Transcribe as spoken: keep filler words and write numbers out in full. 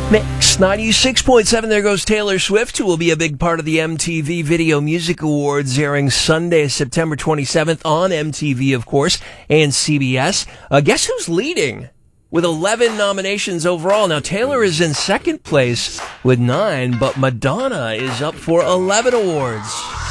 Mix ninety-six point seven. There goes Taylor Swift, who will be a big part of the M T V Video Music Awards airing Sunday, September twenty-seventh on M T V, of course, and C B S. Uh, guess who's leading with eleven nominations overall? Now, Taylor is in second place with nine, but Madonna is up for eleven awards.